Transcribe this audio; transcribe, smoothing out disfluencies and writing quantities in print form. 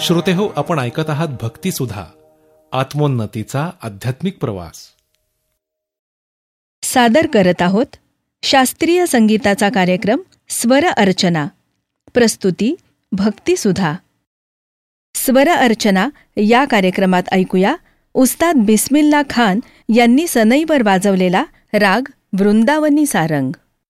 श्रोतेहो, आपण ऐकत आहात भक्तिसुधा, आत्मोन्नतीचा आध्यात्मिक प्रवास. सादर करत आहोत शास्त्रीय संगीताचा कार्यक्रम स्वर अर्चना. प्रस्तुती भक्तिसुधा. स्वर अर्चना या कार्यक्रमात ऐकूया उस्ताद बिस्मिल्ला खान यांनी सनईवर वाजवलेला राग वृंदावनी सारंग.